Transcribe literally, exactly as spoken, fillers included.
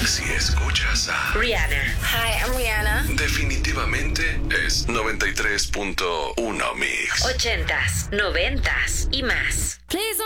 Si escuchas a Rihanna. Hi, I'm Rihanna. definitivamente es noventa y tres punto uno Mix. Ochentas, noventas y más. Please